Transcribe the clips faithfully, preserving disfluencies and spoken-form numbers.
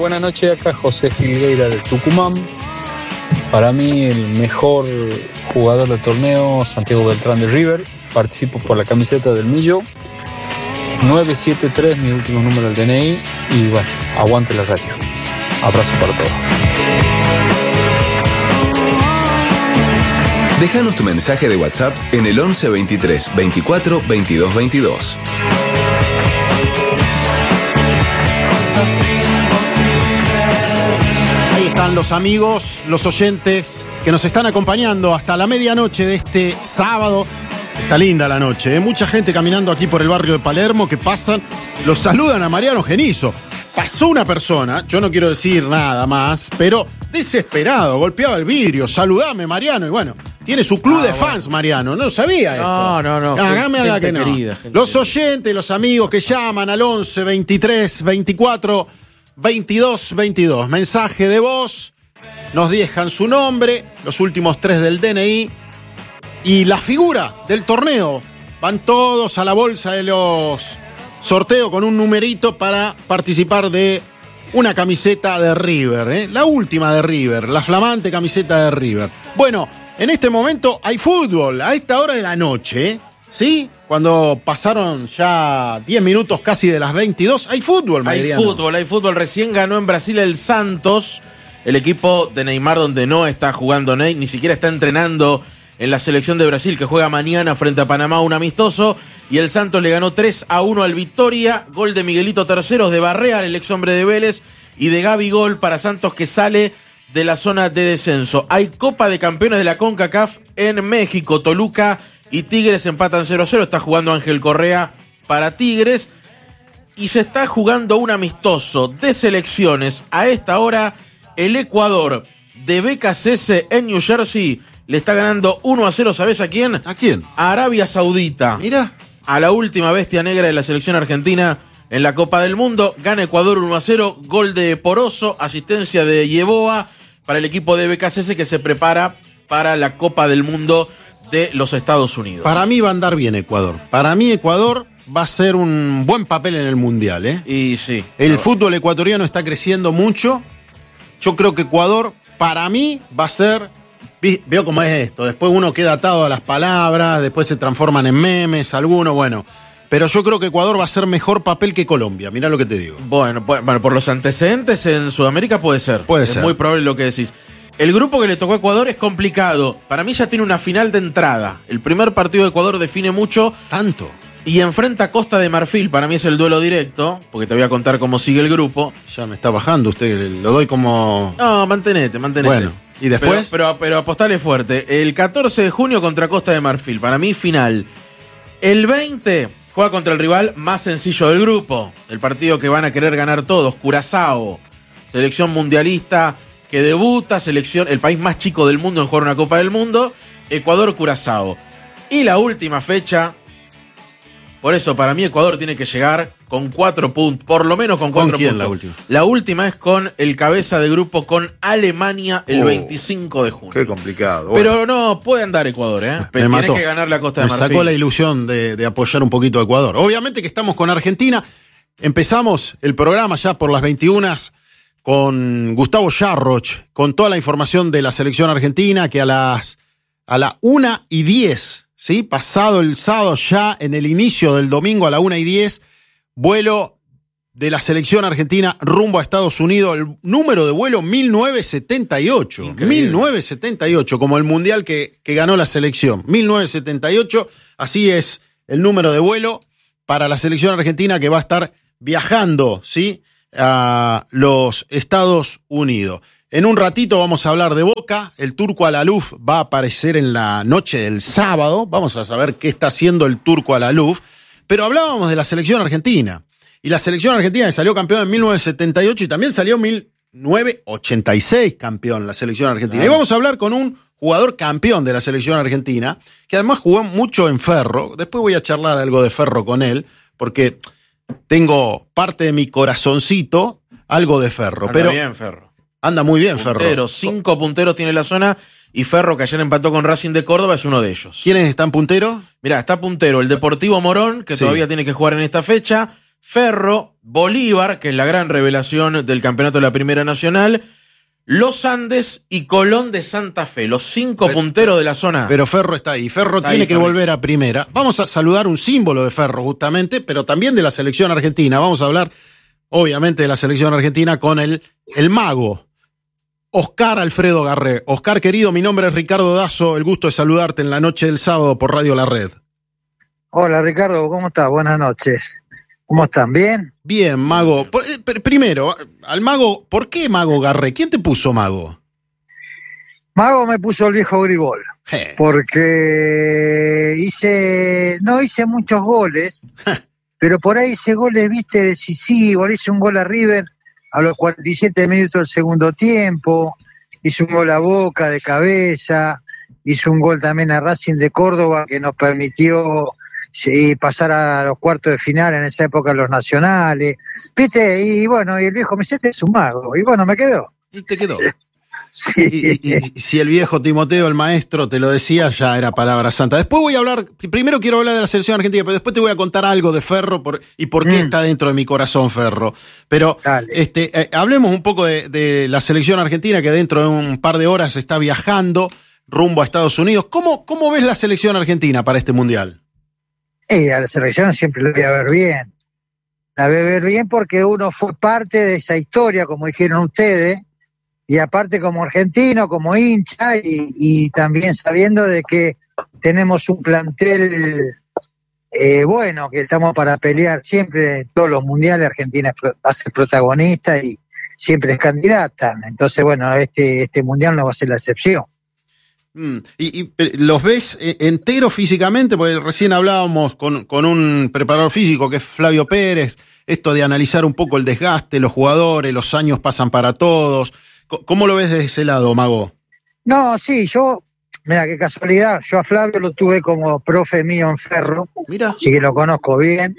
buenas noches, acá José Figueira de Tucumán. Para mí el mejor jugador del torneo, Santiago Beltrán de River. Participo por la camiseta del Millo. nueve siete tres, mi último número del D N I. Y bueno, aguante la radio. Abrazo para todos. Déjanos tu mensaje de WhatsApp en el once veintitrés veinticuatro veintidós veintidós. Ahí están los amigos, los oyentes que nos están acompañando hasta la medianoche de este sábado. Está linda la noche, ¿eh? Mucha gente caminando aquí por el barrio de Palermo que pasan, los saludan a Mariano Genizo. Pasó una persona, yo no quiero decir nada más, pero desesperado, golpeaba el vidrio, saludame Mariano, y bueno, tiene su club ah, de bueno. fans Mariano, no sabía esto. No, no, no. Hágame haga que no. Querida, los querida. oyentes, los amigos que llaman al once veintitrés veinticuatro veintidós veintidós, mensaje de voz, nos dejan su nombre, los últimos tres del D N I y la figura del torneo. Van todos a la bolsa de los sorteos con un numerito para participar de una camiseta de River, ¿eh? La última de River, la flamante camiseta de River. Bueno, en este momento hay fútbol, a esta hora de la noche, ¿sí? Cuando pasaron ya diez minutos casi de las veintidós, hay fútbol, Mariano. Hay fútbol, hay fútbol. Recién ganó en Brasil el Santos, el equipo de Neymar, donde no está jugando Ney, ni siquiera está entrenando en la selección de Brasil, que juega mañana frente a Panamá, un amistoso, y el Santos le ganó tres a uno al Victoria, gol de Miguelito Terceros, de Barrea, el ex hombre de Vélez, y de Gavi gol para Santos, que sale de la zona de descenso. Hay Copa de Campeones de la CONCACAF en México, Toluca y Tigres empatan cero a cero, está jugando Ángel Correa para Tigres, y se está jugando un amistoso de selecciones. A esta hora, el Ecuador de B K C S en New Jersey le está ganando uno a cero, ¿sabés a quién? ¿A quién? A Arabia Saudita. Mira. A la última bestia negra de la selección argentina en la Copa del Mundo. Gana Ecuador uno a cero, gol de Poroso, asistencia de Yeboa para el equipo de B K C S que se prepara para la Copa del Mundo de los Estados Unidos. Para mí va a andar bien Ecuador. Para mí Ecuador va a ser un buen papel en el Mundial, ¿eh? Y sí. El claro. fútbol ecuatoriano está creciendo mucho. Yo creo que Ecuador, para mí, va a ser... Veo cómo es esto, después uno queda atado a las palabras, después se transforman en memes, algunos, bueno. Pero yo creo que Ecuador va a ser mejor papel que Colombia, mirá lo que te digo. Bueno, bueno, por los antecedentes en Sudamérica puede ser. Puede es ser. Es muy probable lo que decís. El grupo que le tocó a Ecuador es complicado. Para mí ya tiene una final de entrada. El primer partido de Ecuador define mucho. ¿Tanto? Y enfrenta a Costa de Marfil. Para mí es el duelo directo, porque te voy a contar cómo sigue el grupo. Ya me está bajando usted, lo doy como... No, mantenete, mantenete. Bueno. ¿Y después? Pero, pero, pero apostale fuerte. El catorce de junio contra Costa de Marfil. Para mí, final. El veinte juega contra el rival más sencillo del grupo. El partido que van a querer ganar todos. Curazao. Selección mundialista que debuta. Selección, el país más chico del mundo en jugar una Copa del Mundo. Ecuador-Curazao. Y la última fecha. Por eso, para mí, Ecuador tiene que llegar con cuatro puntos, por lo menos con cuatro ¿Con quién puntos. la última? La última es con el cabeza de grupo, con Alemania, el oh, veinticinco de junio. Qué complicado. Bueno. Pero no, puede andar Ecuador, ¿eh? Me Tiene mató. que ganar la Costa de Me Marfil. sacó la ilusión de, de apoyar un poquito a Ecuador. Obviamente que estamos con Argentina. Empezamos el programa ya por las veintiuna con Gustavo Yarroch, con toda la información de la selección argentina, que a las a la una y diez... ¿sí? Pasado el sábado, ya en el inicio del domingo a la una y diez, vuelo de la selección argentina rumbo a Estados Unidos. El número de vuelo mil novecientos setenta y ocho. Increíble. mil novecientos setenta y ocho, como el mundial que, que ganó la selección. mil novecientos setenta y ocho, así es el número de vuelo para la selección argentina que va a estar viajando, ¿sí? A los Estados Unidos. En un ratito vamos a hablar de Boca. El Turco Alaluf va a aparecer en la noche del sábado. Vamos a saber qué está haciendo el Turco Alaluf. Pero hablábamos de la selección argentina. Y la selección argentina que salió campeón en mil novecientos setenta y ocho y también salió en mil novecientos ochenta y seis campeón la selección argentina. Claro. Y vamos a hablar con un jugador campeón de la selección argentina, que además jugó mucho en Ferro. Después voy a charlar algo de Ferro con él, porque tengo parte de mi corazoncito algo de Ferro. Anda pero bien, Ferro. Anda muy bien, Puntero, Ferro. Cinco punteros tiene la zona y Ferro, que ayer empató con Racing de Córdoba, es uno de ellos. ¿Quiénes están punteros? Mirá, está puntero el Deportivo Morón, que sí. todavía tiene que jugar en esta fecha. Ferro, Bolívar, que es la gran revelación del campeonato de la Primera Nacional, Los Andes y Colón de Santa Fe, los cinco pero, punteros de la zona. Pero Ferro está ahí. Ferro está tiene ahí, que Ferro. volver a primera. Vamos a saludar un símbolo de Ferro, justamente, pero también de la selección argentina. Vamos a hablar, obviamente, de la selección argentina con el, el mago, Oscar Alfredo Garré. Oscar, querido, mi nombre es Ricardo Dazo. El gusto de saludarte en la noche del sábado por Radio La Red. Hola, Ricardo, ¿cómo estás? Buenas noches. ¿Cómo están? ¿Bien? Bien, Mago. Primero, al Mago, ¿por qué Mago Garré? ¿Quién te puso Mago? Mago me puso el viejo Grigol. Je. Porque hice, no hice muchos goles, pero por ahí hice goles, viste, decisivos. Hice un gol a River a los cuarenta y siete minutos del segundo tiempo, hice un gol a Boca de cabeza, hice un gol también a Racing de Córdoba que nos permitió sí, pasar a los cuartos de final en esa época los nacionales, viste, y bueno, y el viejo me dice, este es un mago, y bueno, me quedó. Y te quedó. Sí. Y, y, y si el viejo Timoteo, el maestro, te lo decía, ya era palabra santa. Después voy a hablar, primero quiero hablar de la selección argentina, pero después te voy a contar algo de Ferro por, y por qué mm. está dentro de mi corazón Ferro. Pero este, eh, hablemos un poco de, de la selección argentina, que dentro de un par de horas está viajando rumbo a Estados Unidos. ¿Cómo, cómo ves la selección argentina para este mundial? Eh, a la selección siempre la voy a ver bien. La voy a ver bien porque uno fue parte de esa historia, como dijeron ustedes, y aparte como argentino, como hincha, y, y también sabiendo de que tenemos un plantel eh, bueno, que estamos para pelear siempre en todos los mundiales. Argentina va a ser protagonista y siempre es candidata. Entonces, bueno, este, este mundial no va a ser la excepción. Mm, y, y los ves enteros físicamente, porque recién hablábamos con, con un preparador físico que es Flavio Pérez, esto de analizar un poco el desgaste, los jugadores, los años pasan para todos. ¿Cómo lo ves desde ese lado, Mago? No, sí, yo, mira qué casualidad, yo a Flavio lo tuve como profe mío en Ferro, mira, así que lo conozco bien,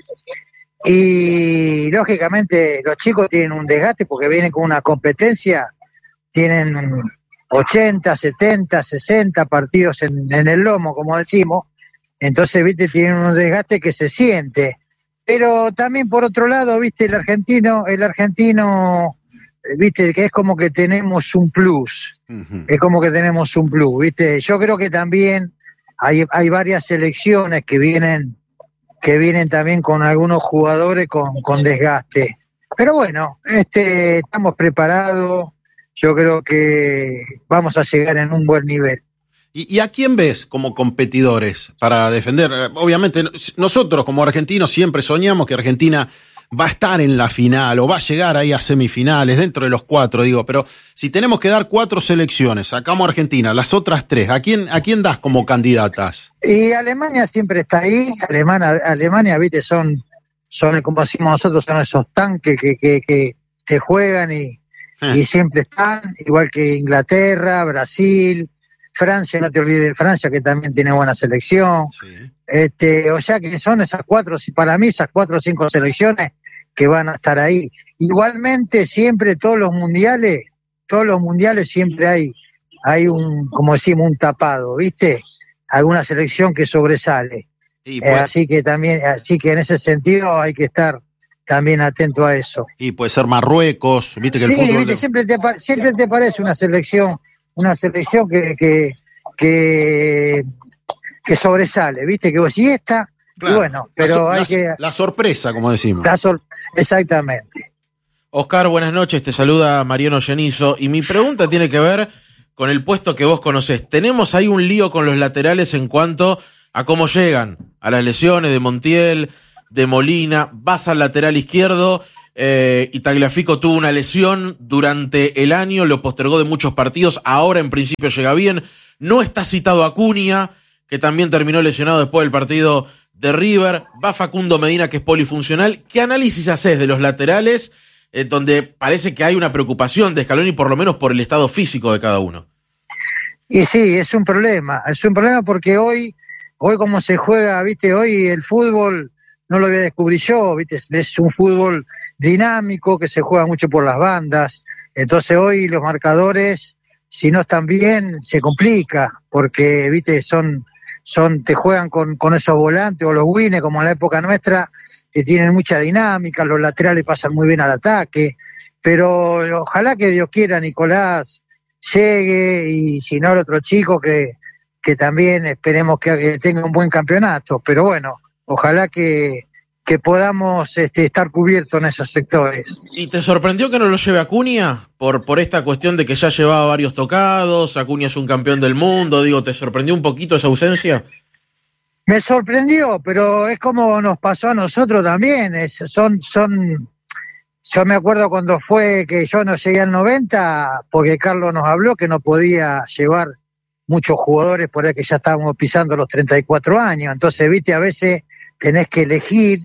y lógicamente los chicos tienen un desgaste porque vienen con una competencia, tienen ochenta, setenta, sesenta partidos en, en el lomo, como decimos, entonces, viste, tienen un desgaste que se siente, pero también por otro lado, viste, el argentino, el argentino... viste, que es como que tenemos un plus, uh-huh. es como que tenemos un plus, viste, yo creo que también hay, hay varias selecciones que vienen, que vienen también con algunos jugadores con, con desgaste, pero bueno, este, estamos preparados, yo creo que vamos a llegar en un buen nivel. ¿Y, y a quién ves como competidores para defender? Obviamente nosotros como argentinos siempre soñamos que Argentina va a estar en la final o va a llegar ahí a semifinales, dentro de los cuatro, digo, pero si tenemos que dar cuatro selecciones, sacamos a Argentina, las otras tres, ¿a quién, a quién das como candidatas? Y Alemania siempre está ahí, Alemania, Alemania viste, son, son, como decimos nosotros, son esos tanques que, que, que te juegan y, eh. y siempre están, igual que Inglaterra, Brasil, Francia, no te olvides de Francia, que también tiene buena selección. Sí. Este, o sea que son esas cuatro, para mí esas cuatro o cinco selecciones que van a estar ahí. Igualmente siempre todos los mundiales, todos los mundiales siempre hay, hay un, como decimos, un tapado, ¿viste? Alguna selección que sobresale. Y pues, eh, así que también, así que en ese sentido hay que estar también atento a eso. Y puede ser Marruecos, viste que el sí, fútbol viste, de... siempre te siempre te parece una selección, una selección que, que, que que sobresale, viste, que vos y esta, claro, y bueno, pero la, hay que... La sorpresa, como decimos. La sor... Exactamente. Oscar, buenas noches, te saluda Mariano Genizo, y mi pregunta tiene que ver con el puesto que vos conocés. Tenemos ahí un lío con los laterales en cuanto a cómo llegan a las lesiones de Montiel, de Molina, vas al lateral izquierdo, eh, y Tagliafico tuvo una lesión durante el año, lo postergó de muchos partidos, ahora en principio llega bien, no está citado Acuña, que también terminó lesionado después del partido de River, va Facundo Medina, que es polifuncional. ¿Qué análisis haces de los laterales, eh, donde parece que hay una preocupación de Scaloni, por lo menos por el estado físico de cada uno? Y sí, es un problema, es un problema porque hoy, hoy como se juega, viste, hoy el fútbol, no lo voy a descubrir yo, viste, es un fútbol dinámico, que se juega mucho por las bandas, entonces hoy los marcadores, si no están bien, se complica, porque, viste, son... son, te juegan con, con esos volantes o los wines, como en la época nuestra, que tienen mucha dinámica, los laterales pasan muy bien al ataque, pero ojalá que Dios quiera Nicolás llegue, y si no el otro chico que, que también esperemos que, que tenga un buen campeonato, pero bueno, ojalá que, que podamos este, estar cubiertos en esos sectores. ¿Y te sorprendió que no lo lleve Acuña? Por, por esta cuestión de que ya llevaba varios tocados, Acuña es un campeón del mundo, digo, ¿te sorprendió un poquito esa ausencia? Me sorprendió, pero es como nos pasó a nosotros también, es, son, son, yo me acuerdo cuando fue que yo no llegué al noventa, porque Carlos nos habló que no podía llevar muchos jugadores por ahí que ya estábamos pisando los treinta y cuatro años, entonces, viste, a veces tenés que elegir,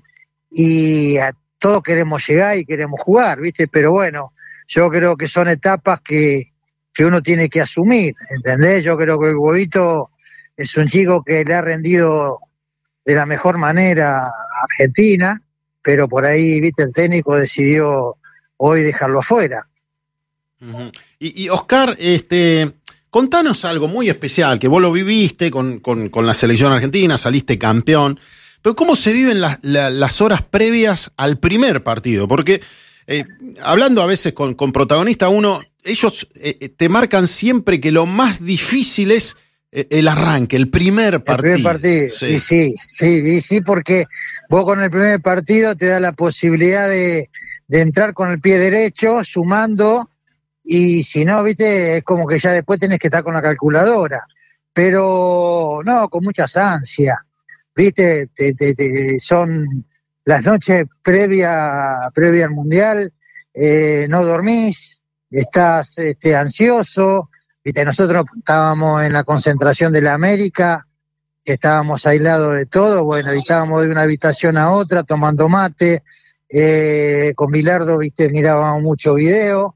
y a todos queremos llegar y queremos jugar, ¿viste? Pero bueno, yo creo que son etapas que, que uno tiene que asumir, ¿entendés? Yo creo que el Huevito es un chico que le ha rendido de la mejor manera a Argentina, pero por ahí, ¿viste? El técnico decidió hoy dejarlo afuera. Uh-huh. Y, y Oscar, este, contanos algo muy especial, que vos lo viviste con, con, con la selección argentina, saliste campeón. Pero ¿cómo se viven las, las, las horas previas al primer partido? Porque eh, hablando a veces con, con protagonistas, uno, ellos eh, te marcan siempre que lo más difícil es eh, el arranque, el primer partido. El primer partido, sí. Y sí, sí, y sí, porque vos con el primer partido te da la posibilidad de, de entrar con el pie derecho, sumando, y si no, viste, es como que ya después tenés que estar con la calculadora. Pero no, con muchas ansias. Viste, te, te, te, son las noches previa, previa al Mundial, eh, no dormís, estás este, ansioso, viste, nosotros estábamos en la concentración de la América, que estábamos aislados de todo, bueno, y estábamos de una habitación a otra tomando mate, eh, con Bilardo, viste, mirábamos mucho video,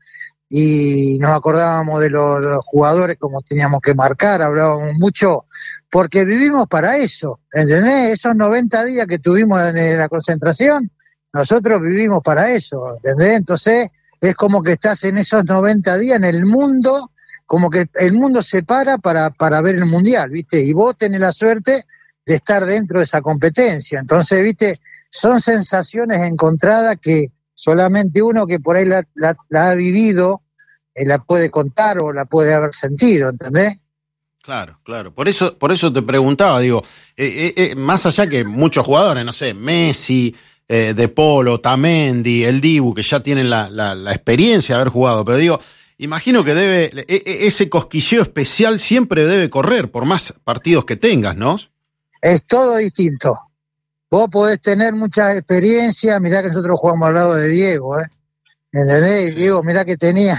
y nos acordábamos de los, los jugadores como teníamos que marcar, hablábamos mucho, porque vivimos para eso, ¿entendés? Esos noventa días que tuvimos en la concentración, nosotros vivimos para eso, ¿entendés? Entonces es como que estás en esos noventa días en el mundo, como que el mundo se para para, para ver el Mundial, ¿viste? Y vos tenés la suerte de estar dentro de esa competencia, entonces, ¿viste? Son sensaciones encontradas que solamente uno que por ahí la, la, la ha vivido, eh, la puede contar o la puede haber sentido, ¿entendés? Claro, claro. Por eso, por eso te preguntaba, digo, eh, eh, más allá que muchos jugadores, no sé, Messi, eh, De Paul, Otamendi, el Dibu, que ya tienen la, la, la experiencia de haber jugado, pero digo, imagino que debe, eh, ese cosquilleo especial siempre debe correr, por más partidos que tengas, ¿no? Es todo distinto. Vos podés tener muchas experiencias, mirá que nosotros jugamos al lado de Diego, ¿eh? ¿Entendés? Y Diego, mirá que tenía,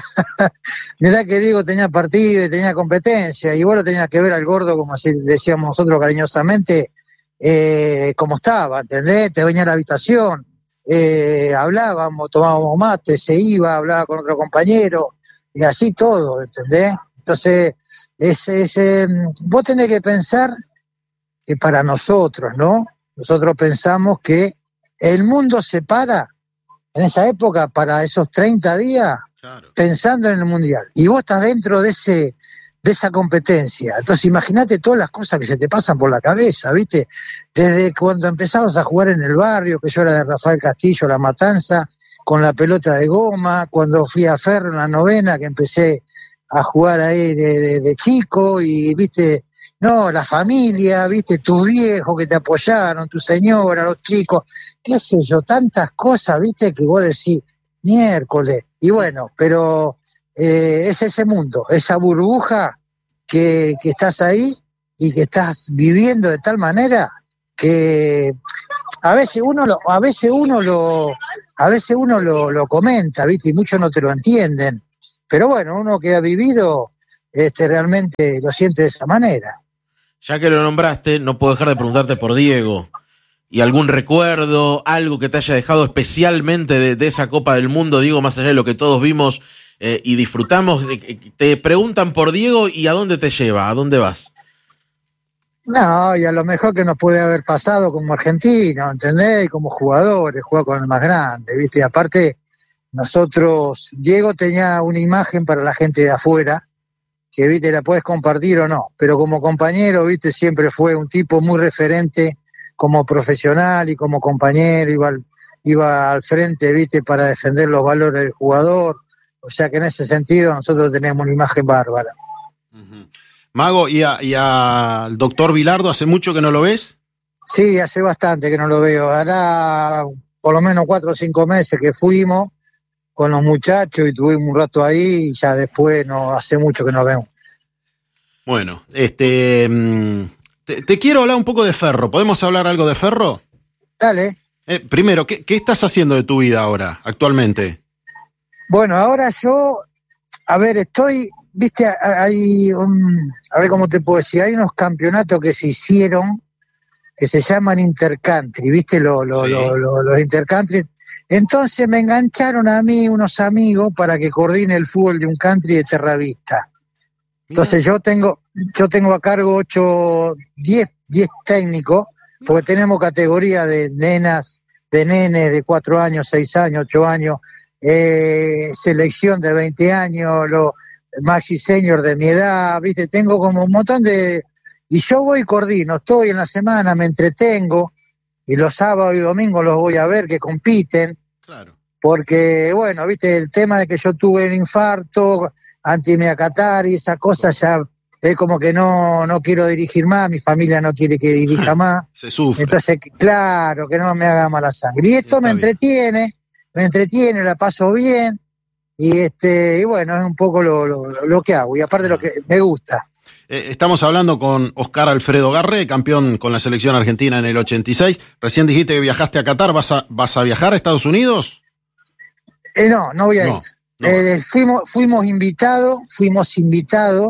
mirá que Diego tenía partido y tenía competencia, y vos lo tenías que ver al gordo, como así decíamos nosotros cariñosamente, eh, como estaba, ¿entendés? Te venía a la habitación, eh, hablábamos, tomábamos mate, se iba, hablaba con otro compañero, y así todo, ¿entendés? Entonces, es, es, eh, vos tenés que pensar que para nosotros, ¿no? Nosotros pensamos que el mundo se para en esa época para esos treinta días, claro, pensando en el Mundial. Y vos estás dentro de ese de esa competencia. Entonces imagínate todas las cosas que se te pasan por la cabeza, ¿viste? Desde cuando empezabas a jugar en el barrio, que yo era de Rafael Castillo, La Matanza, con la pelota de goma, cuando fui a Ferro en la novena, que empecé a jugar ahí de, de, de chico, y viste... No, la familia, viste, tus viejos que te apoyaron, tu señora, los chicos, qué sé yo, tantas cosas, viste, que vos decís, miércoles. Y bueno, pero eh, es ese mundo, esa burbuja que, que estás ahí y que estás viviendo de tal manera que a veces uno lo, a veces uno lo, a veces uno lo, lo comenta, viste, y muchos no te lo entienden. Pero bueno, uno que ha vivido, este, realmente lo siente de esa manera. Ya que lo nombraste, no puedo dejar de preguntarte por Diego. ¿Y algún recuerdo, algo que te haya dejado especialmente de, de esa Copa del Mundo, Diego, más allá de lo que todos vimos eh, y disfrutamos? Te preguntan por Diego y ¿a dónde te lleva? ¿A dónde vas? No, y a lo mejor que nos puede haber pasado como argentino, ¿entendés? Y como jugadores, jugar con el más grande, ¿viste? Y aparte, nosotros, Diego tenía una imagen para la gente de afuera, que, viste, la podés compartir o no, pero como compañero, viste, siempre fue un tipo muy referente como profesional y como compañero, iba al, iba al frente, viste, para defender los valores del jugador, o sea que en ese sentido nosotros tenemos una imagen bárbara. Uh-huh. Mago, ¿y, a, y al doctor Bilardo hace mucho que no lo ves? Sí, hace bastante que no lo veo, hará por lo menos cuatro o cinco meses que fuimos con los muchachos y tuvimos un rato ahí y ya después no hace mucho que nos vemos. Bueno, este te, te quiero hablar un poco de Ferro. ¿Podemos hablar algo de Ferro? Dale. Eh, primero, ¿qué, ¿qué estás haciendo de tu vida ahora, actualmente? Bueno, ahora yo, a ver, estoy, viste, hay un, a ver cómo te puedo decir, hay unos campeonatos que se hicieron que se llaman intercountry, viste, lo, lo, sí. lo, lo, los intercountry. Entonces me engancharon a mí unos amigos para que coordine el fútbol de un country de Terravista. Entonces yo tengo, yo tengo a cargo ocho, diez, diez técnicos, porque tenemos categoría de nenas, de nenes de cuatro años, seis años, ocho años, eh, selección de veinte años, los maxi senior de mi edad, viste, tengo como un montón de, y yo voy y coordino, estoy en la semana, me entretengo, y los sábados y domingos los voy a ver que compiten, claro. Porque, bueno, viste, el tema de que yo tuve un infarto, antimiacatar y esa cosa ya es como que no, no quiero dirigir más, mi familia no quiere que dirija más. Se sufre. Entonces, claro, que no me haga mala sangre. Y esto me entretiene, me entretiene, la paso bien, y este, y bueno, es un poco lo, lo, lo que hago, y aparte lo que me gusta. Eh, estamos hablando con Oscar Alfredo Garré, campeón con la selección argentina en el ochenta y seis. Recién dijiste que viajaste a Qatar. ¿Vas a, vas a viajar a Estados Unidos? Eh, no, no voy a no, ir. No. Eh, fuimos, fuimos invitados, fuimos invitados,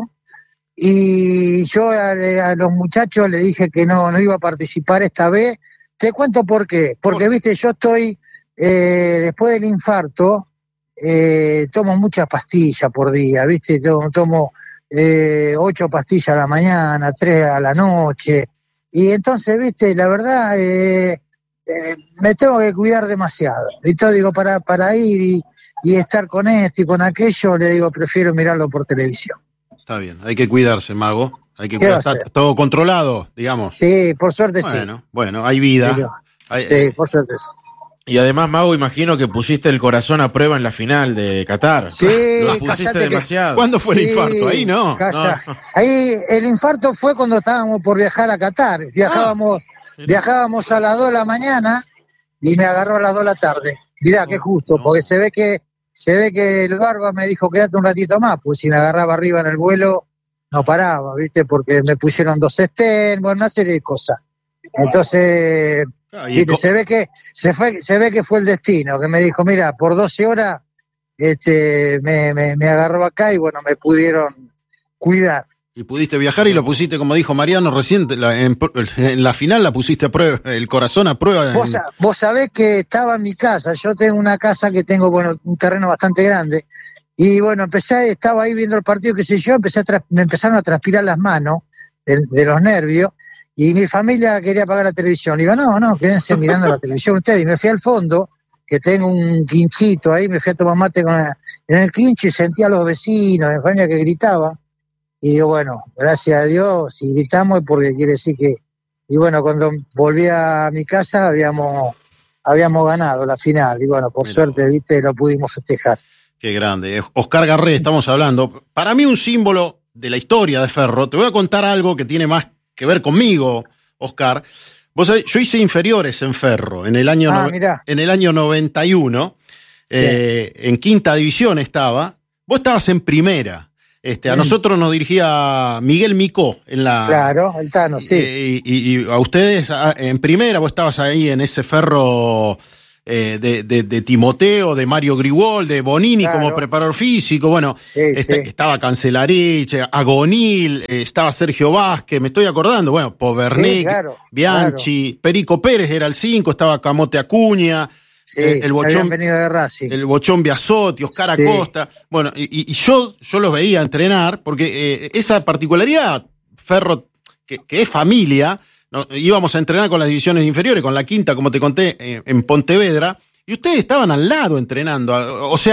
y yo a, a los muchachos les dije que no, no iba a participar esta vez. Te cuento por qué. Porque, viste, yo estoy, eh, después del infarto, eh, tomo muchas pastillas por día, viste, tomo... tomo Eh, ocho pastillas a la mañana, tres a la noche, y entonces, viste, la verdad, eh, eh, me tengo que cuidar demasiado, y todo, digo, para, para ir y, y estar con esto y con aquello, le digo, prefiero mirarlo por televisión. Está bien, hay que cuidarse, Mago, hay que ¿Qué cuidar, va a está hacer? todo controlado, digamos. Sí, por suerte bueno, sí. Bueno, hay vida. Sí, yo- Hay, sí, eh, por suerte sí. Y además, Mago, imagino que pusiste el corazón a prueba en la final de Qatar. Sí, Lo pusiste cállate que- demasiado. ¿Cuándo fue Sí, el infarto? Ahí no. Calla. No. Ahí el infarto fue cuando estábamos por viajar a Qatar. Viajábamos, Ah. viajábamos a las dos de la mañana y me agarró a las dos de la tarde. Mirá, qué justo, no. porque se ve que se ve que el barba me dijo quédate un ratito más, pues si me agarraba arriba en el vuelo no paraba, ¿viste? Porque me pusieron dos estén, bueno, una serie de cosas. Entonces, Ah, y viste, co- se ve que se fue, se ve que fue el destino, que me dijo, mira, por doce horas este me, me, me agarró acá y bueno, me pudieron cuidar. y pudiste viajar y lo pusiste, como dijo Mariano recién, la- en, en la final la pusiste a prueba, el corazón a prueba. En, Vos, sa- vos sabés que estaba en mi casa, yo tengo una casa que tengo, bueno, un terreno bastante grande, y bueno, empecé, estaba ahí viendo el partido, qué sé yo, empecé a tras- me empezaron a transpirar las manos de, de los nervios, y mi familia quería apagar la televisión. Le digo, no, no, quédense mirando la televisión ustedes, y me fui al fondo, que tengo un quinchito ahí, me fui a tomar mate con la- en el quincho y sentía a los vecinos, mi familia que gritaban, y digo, bueno, gracias a Dios, si gritamos es porque quiere decir que... Y bueno, cuando volví a mi casa habíamos habíamos ganado la final, y bueno, por Mirá suerte, vos. viste, lo pudimos festejar. Qué grande. Oscar Garré, estamos hablando. Para mí un símbolo de la historia de Ferro. Te voy a contar algo que tiene más que ver conmigo, Oscar. Vos sabés, yo hice inferiores en Ferro en el año, Ah, no- mirá. en el año noventa y uno. Eh, en quinta división estaba. Vos estabas en primera. Este, a Mm. nosotros nos dirigía Miguel Micó en la. Claro, el Tano, sí. Eh, y, y- y a ustedes a- en primera, vos estabas ahí en ese Ferro eh, de, de- de Timoteo, de Mario Grigol, de Bonini Claro. como preparador físico. Bueno, Sí, este, sí. estaba Cancelarich, Agonil, eh, estaba Sergio Vázquez, me estoy acordando. Bueno, Povernick, Sí, claro, Bianchi, Perico Pérez era el cinco, estaba Camote Acuña. Sí, eh, el Bochón, habían venido de Racing. el Bochón Biasotti, Oscar Sí. Acosta. Bueno, y, y- y yo, yo los veía entrenar, porque eh, esa particularidad, Ferro, que, que es familia, ¿no? Íbamos a entrenar con las divisiones inferiores, con la quinta, como te conté, eh, en Pontevedra, y ustedes estaban al lado entrenando. O sea,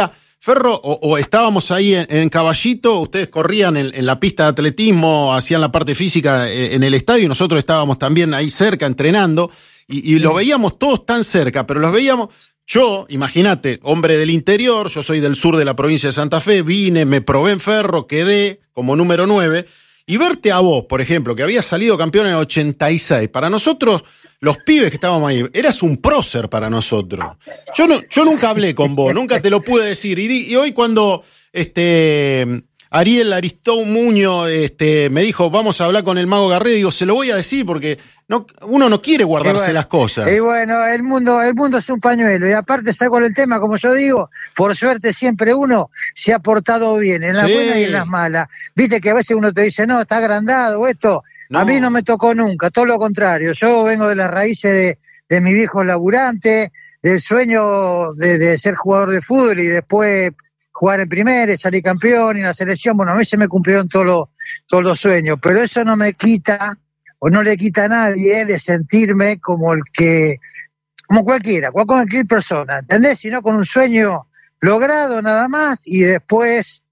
Ferro, o, o estábamos ahí en, en Caballito, ustedes corrían en, en la pista de atletismo, hacían la parte física en, en el estadio, y nosotros estábamos también ahí cerca entrenando, y, y los veíamos todos tan cerca, pero los veíamos, yo, imagínate, hombre del interior, yo soy del sur de la provincia de Santa Fe, vine, me probé en Ferro, quedé como número nueve, y verte a vos, por ejemplo, que habías salido campeón en el ochenta y seis, para nosotros, los pibes que estábamos ahí, eras un prócer para nosotros. Yo no, yo nunca hablé con vos, nunca te lo pude decir. Y, di, y hoy cuando este, Ariel Aristó Muñoz este, me dijo, vamos a hablar con el Mago Garré, digo, se lo voy a decir porque no, uno no quiere guardarse bueno, las cosas. Y bueno, el mundo, el mundo es un pañuelo. Y aparte, saco el tema, como yo digo, por suerte siempre uno se ha portado bien, en las Sí. buenas y en las malas. Viste que a veces uno te dice, no, está agrandado esto. No. A mí no me tocó nunca, todo lo contrario. Yo vengo de las raíces de, de mi viejo laburante, del sueño de, de ser jugador de fútbol y después jugar en primera y salir campeón y en la selección. Bueno, a mí se me cumplieron todos los, todos los sueños, pero eso no me quita, o no le quita a nadie, eh, de sentirme como el que, como cualquiera, como cualquier persona, ¿entendés? Sino con un sueño logrado nada más y después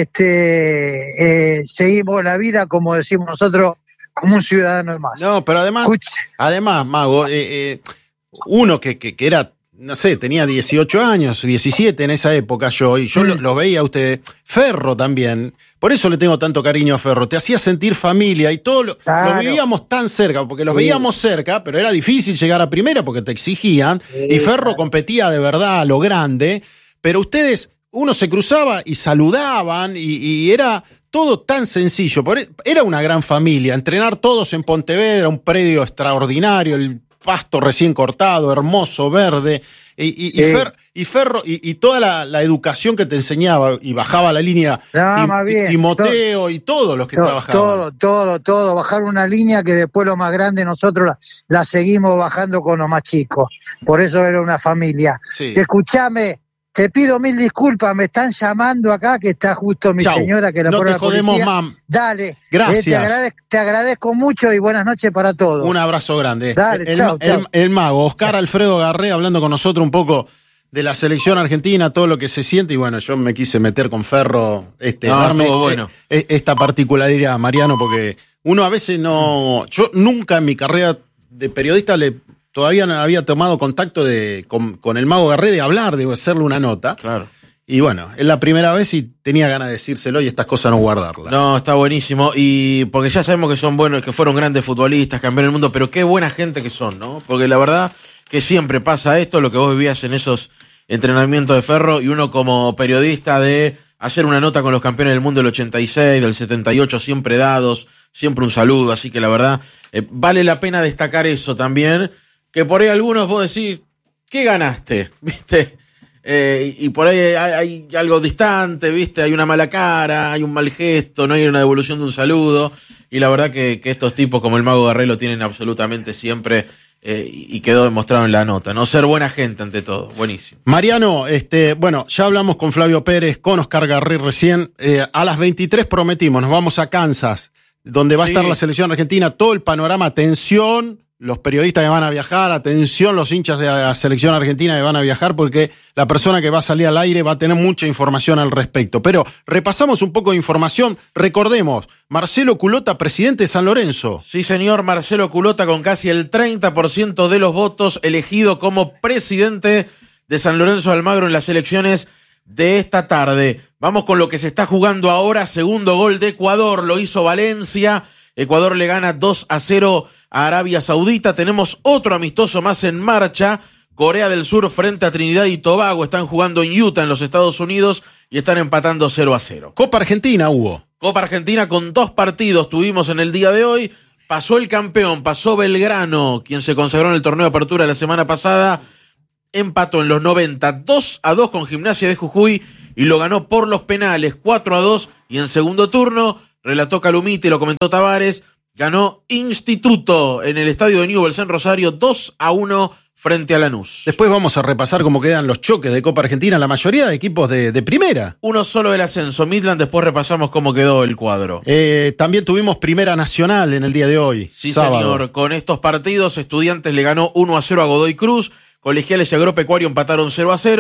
este, eh, seguimos la vida, como decimos nosotros, como un ciudadano más. No, pero además, Escucha. además, Mago, eh, eh, uno que, que, que era, no sé, tenía dieciocho años, diecisiete en esa época yo, y yo Mm. lo, lo veía a usted, Ferro también, por eso le tengo tanto cariño a Ferro, te hacía sentir familia y todo, lo, Claro. lo vivíamos tan cerca, porque los Sí. veíamos cerca, pero era difícil llegar a primera porque te exigían, Sí, y Ferro claro. competía de verdad a lo grande, pero ustedes, uno se cruzaba y saludaban, y, y era todo tan sencillo. Por- Era una gran familia. Entrenar todos en Pontevedra, un predio extraordinario, el pasto recién cortado, hermoso, verde. Y, y, Sí. y, Fer- y Ferro, y, y toda la, la educación que te enseñaba, y bajaba la línea No, Tim- más bien. Timoteo y todos los que To- trabajaban. Todo, todo, todo. Bajar una línea que después lo más grande nosotros la, la seguimos bajando con los más chicos. Por eso era una familia. Sí. Te escuchame, te pido mil disculpas, me están llamando acá, que está justo mi Chau. señora, que la No pone te la jodemos, policía. mam. Dale. Gracias. Eh, te, agradezco, te agradezco mucho y buenas noches para todos. Un abrazo grande. Dale, el, chau, el- chau. el mago, Oscar Chau. Alfredo Garré, hablando con nosotros un poco de la selección argentina, todo lo que se siente, y bueno, yo me quise meter con Ferro, este, No, darme estuvo bueno. eh, eh, esta particularidad, Mariano, porque uno a veces no. Yo nunca en mi carrera de periodista le todavía no había tomado contacto de, con, con el Mago Garré de hablar, de hacerle una nota. Claro. Y bueno, es la primera vez y tenía ganas de decírselo y estas cosas no guardarlas. No, está buenísimo. Y porque ya sabemos que son buenos, que fueron grandes futbolistas, campeones del mundo, pero qué buena gente que son, ¿no? Porque la verdad que siempre pasa esto, lo que vos vivías en esos entrenamientos de Ferro, y uno como periodista de hacer una nota con los campeones del mundo del ochenta y seis, del setenta y ocho, siempre dados, siempre un saludo. Así que la verdad, eh, vale la pena destacar eso también, que por ahí algunos vos decís, ¿qué ganaste? ¿Viste? Eh, y por ahí hay, hay algo distante, ¿viste? Hay una mala cara, hay un mal gesto, no hay una devolución de un saludo. Y la verdad que, que estos tipos como el Mago Garré lo tienen absolutamente siempre, eh, y quedó demostrado en la nota, ¿no? Ser buena gente ante todo. Buenísimo. Mariano, este, bueno, ya hablamos con Flavio Pérez, con Oscar Garré recién. Eh, a las veintitrés prometimos, nos vamos a Kansas, donde va Sí. a estar la selección argentina, todo el panorama, atención, los periodistas que van a viajar, atención, los hinchas de la selección argentina que van a viajar, porque la persona que va a salir al aire va a tener mucha información al respecto. Pero repasamos un poco de información. Recordemos, Marcelo Culota, presidente de San Lorenzo. Sí, señor, Marcelo Culota, con casi el treinta por ciento de los votos, elegido como presidente de San Lorenzo de Almagro en las elecciones de esta tarde. Vamos con lo que se está jugando ahora. Segundo gol de Ecuador, lo hizo Valencia. Ecuador le gana dos a cero a Arabia Saudita. Tenemos otro amistoso más en marcha. Corea del Sur frente a Trinidad y Tobago. Están jugando en Utah, en los Estados Unidos, y están empatando cero a cero. Copa Argentina hubo. Copa Argentina con dos partidos tuvimos en el día de hoy. Pasó el campeón, pasó Belgrano, quien se consagró en el torneo de apertura la semana pasada. Empató en los noventa, dos a dos con Gimnasia de Jujuy, y lo ganó por los penales, cuatro a dos. Y en segundo turno, relató Calumite y lo comentó Tavares, ganó Instituto en el estadio de Newell's en Rosario, dos a uno frente a Lanús. Después vamos a repasar cómo quedan los choques de Copa Argentina, la mayoría de equipos de, de primera. Uno solo del ascenso, Midland, después repasamos cómo quedó el cuadro. Eh, también tuvimos Primera Nacional en el día de hoy. Sí, sábado. señor. Con estos partidos, Estudiantes le ganó uno a cero a Godoy Cruz, Colegiales y Agropecuario empataron cero a cero,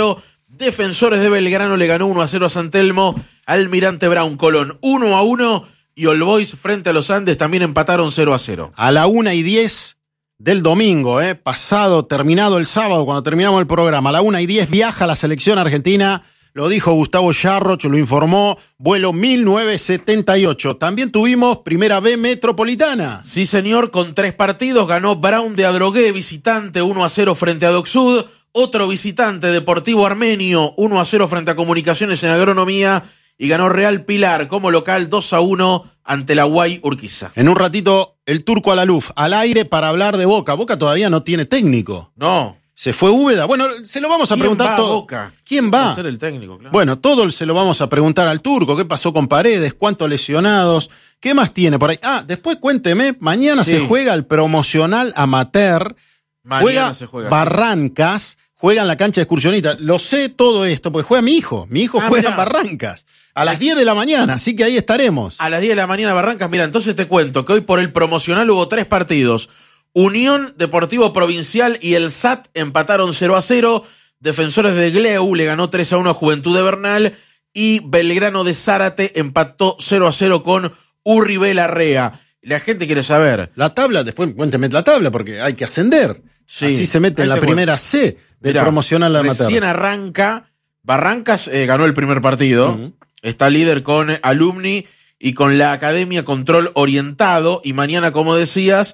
Defensores de Belgrano le ganó uno a cero a San Telmo. Almirante Brown, Colón uno a uno. Y All Boys frente a los Andes también empataron cero a cero. A la una y diez del domingo, eh, pasado, terminado el sábado, cuando terminamos el programa, a la una y diez viaja la selección argentina. Lo dijo Gustavo Yarroch, lo informó, vuelo mil novecientos setenta y ocho. También tuvimos Primera B Metropolitana. Sí, señor, con tres partidos. Ganó Brown de Adrogué, visitante, uno a cero frente a Docsud. Otro visitante, Deportivo Armenio, uno a cero frente a Comunicaciones en Agronomía. Y ganó Real Pilar como local dos a uno ante la Guay Urquiza. En un ratito, el Turco Alaluf al aire para hablar de Boca. Boca todavía no tiene técnico. No. Se fue Úbeda. Bueno, se lo vamos a preguntar todo. Boca? ¿Quién va? Va a ser el técnico, claro. Bueno, todo se lo vamos a preguntar al Turco. ¿Qué pasó con Paredes? ¿Cuántos lesionados? ¿Qué más tiene por ahí? Ah, después cuénteme. Mañana sí. se juega el promocional amateur. Mañana juega, se juega Barrancas. Juega en la cancha de excursionista. Lo sé todo esto, porque juega mi hijo. Mi hijo ah, juega mirá. en Barrancas. A las diez de la mañana, así que ahí estaremos. A las diez de la mañana Barrancas. Mira, entonces te cuento que hoy por el promocional hubo tres partidos. Unión Deportivo Provincial y el S A T empataron cero a cero. Defensores de Gleu le ganó tres a uno a Juventud de Bernal. Y Belgrano de Zárate empató cero a cero con Urribé Larrea. La gente quiere saber. La tabla, después cuénteme la tabla, porque hay que ascender. Sí, así se mete en la primera cuento. C del Mirá, promocional amateur. Recién arranca. Barrancas eh, ganó el primer partido. Uh-huh. Está líder con Alumni y con la Academia Control Orientado. Y mañana, como decías,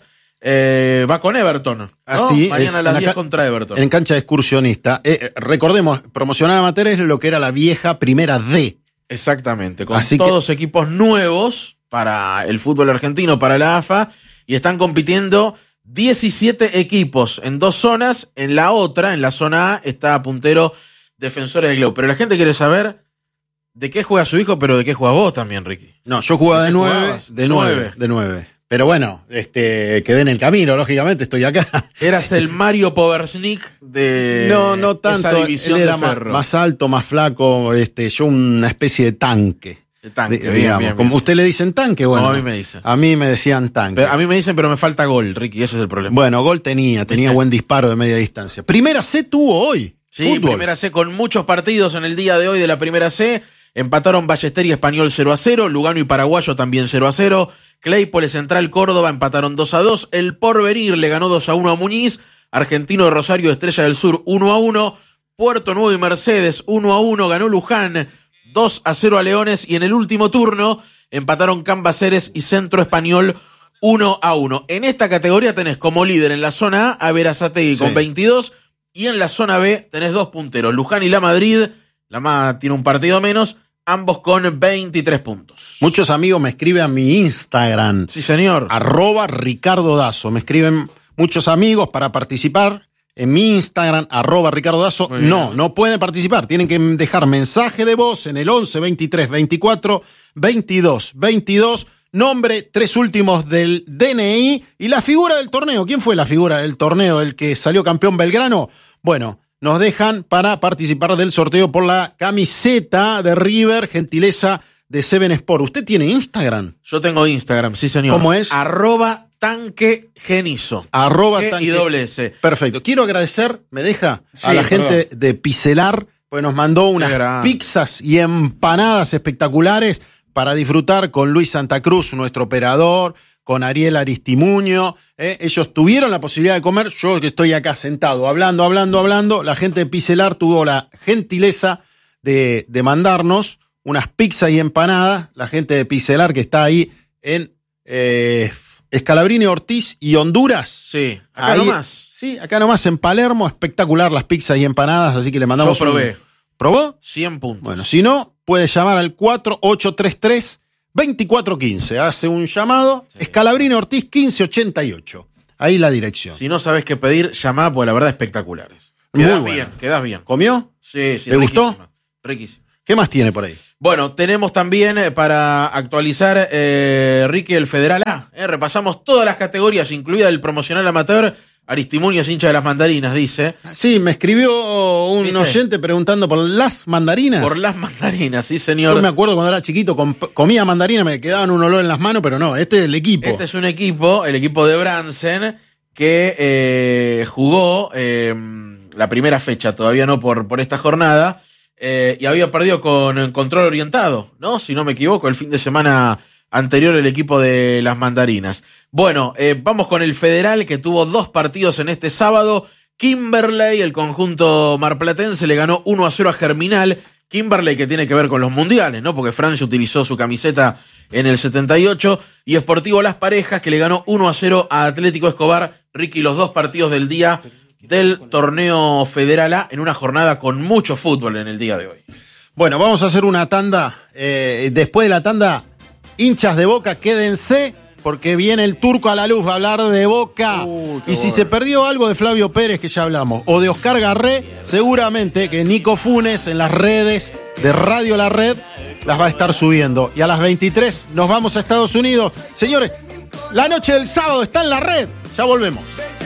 eh, va con Everton, ¿no? Así mañana es, a las diez ca- contra Everton. En cancha de excursionista. Eh, recordemos, promocional amateur es lo que era la vieja primera D. Exactamente, con Así todos que... equipos nuevos para el fútbol argentino, para la A F A. Y están compitiendo diecisiete equipos en dos zonas. En la otra, en la zona A, está puntero Defensores de Gleu. Pero la gente quiere saber de qué juega su hijo, pero de qué juega vos también, Ricky. No, yo jugaba de nueve, de nueve, de nueve. Pero bueno, este, quedé en el camino, lógicamente, estoy acá. Eras sí. el Mario Poversnik de no, no tanto, esa división él era de ferro. Más, más alto, más flaco, este, yo una especie de tanque. De tanque, de, bien, digamos. bien, Como bien. usted le dicen tanque, bueno. No, a mí me dicen. A mí me decían tanque. Pero a mí me dicen, pero me falta gol, Ricky, ese es el problema. Bueno, gol tenía, tenía buen disparo de media distancia. Primera C tuvo hoy. Sí, fútbol. Primera C con muchos partidos en el día de hoy de la Primera C. Empataron Ballester y Español cero a cero, Lugano y Paraguayo también cero a cero, Claypole Central Córdoba empataron dos a dos, El Porvenir le ganó dos a uno a Muñiz, Argentino de Rosario Estrella del Sur uno a uno, Puerto Nuevo y Mercedes uno a uno, ganó Luján dos a cero a Leones y en el último turno empataron Cambaceres y Centro Español uno a uno. En esta categoría tenés como líder en la zona A a Berazategui sí. con veintidós y en la zona B tenés dos punteros, Luján y La Madrid. La M A tiene un partido menos, ambos con veintitrés puntos. Muchos amigos me escriben a mi Instagram. Sí, señor. Arroba Ricardo Dazo. Me escriben muchos amigos para participar en mi Instagram, arroba Ricardo Dazo. No, no pueden participar. Tienen que dejar mensaje de voz en el once, veintitrés, veinticuatro, veintidós, veintidós. Nombre, tres últimos del D N I y la figura del torneo. ¿Quién fue la figura del torneo? ¿El que salió campeón Belgrano? Bueno, nos dejan para participar del sorteo por la camiseta de River, gentileza de Seven Sport. ¿Usted tiene Instagram? Yo tengo Instagram, sí señor. ¿Cómo es? Arroba tanque genizo. Arroba G tanque. Y doble S. Perfecto. Quiero agradecer, ¿me deja? Sí, a la perdón. gente de Picelar, pues nos mandó unas pizzas y empanadas espectaculares para disfrutar con Luis Santa Cruz, nuestro operador, con Ariel Aristimuño, ¿eh? Ellos tuvieron la posibilidad de comer, yo que estoy acá sentado, hablando, hablando, hablando, la gente de Picelar tuvo la gentileza de, de mandarnos unas pizzas y empanadas, la gente de Picelar que está ahí en eh, Escalabrini, Ortiz y Honduras. Sí, acá ahí, nomás. Sí, acá nomás en Palermo, espectacular las pizzas y empanadas, así que le mandamos. Yo probé. Un, ¿Probó? cien puntos. Bueno, si no, puede llamar al cuatro ocho tres tres, veinticuatro quince. Hace un llamado, sí. Escalabrini Ortiz quince ochenta y ocho. Ahí la dirección. Si no sabes qué pedir, llamá, porque la verdad espectaculares. Quedás Muy bien, bueno. quedás bien. ¿Comió? Sí, sí. ¿Le gustó? Riquísimo. ¿Qué más tiene por ahí? Bueno, tenemos también eh, para actualizar, eh, Ricky, el Federal A. Eh, repasamos todas las categorías, incluida el promocional amateur. Aristimuño es hincha de las mandarinas, dice. Sí, me escribió un ¿Viste? oyente preguntando por las mandarinas. Por las mandarinas, sí, señor. Yo me acuerdo cuando era chiquito, comía mandarinas, me quedaban un olor en las manos, pero no, este es el equipo. Este es un equipo, el equipo de Bransen, que eh, jugó eh, la primera fecha, todavía no por, por esta jornada, eh, y había perdido con el Control Orientado, ¿no? Si no me equivoco, el fin de semana anterior el equipo de las Mandarinas. Bueno, eh, vamos con el Federal, que tuvo dos partidos en este sábado. Kimberley, el conjunto marplatense, le ganó uno a cero a Germinal. Kimberley, que tiene que ver con los mundiales, ¿no? Porque Francia utilizó su camiseta en el setenta y ocho. Y Sportivo Las Parejas, que le ganó uno a cero a Atlético Escobar. Ricky, los dos partidos del día del torneo Federal A, en una jornada con mucho fútbol en el día de hoy. Bueno, vamos a hacer una tanda. Eh, después de la tanda, hinchas de Boca, quédense, porque viene el Turco a la luz a hablar de Boca. Uh, y si bueno. se perdió algo de Flavio Pérez, que ya hablamos, o de Oscar Garré, seguramente que Nico Funes en las redes de Radio La Red las va a estar subiendo. Y a las veintitrés nos vamos a Estados Unidos. Señores, la noche del sábado está en La Red. Ya volvemos.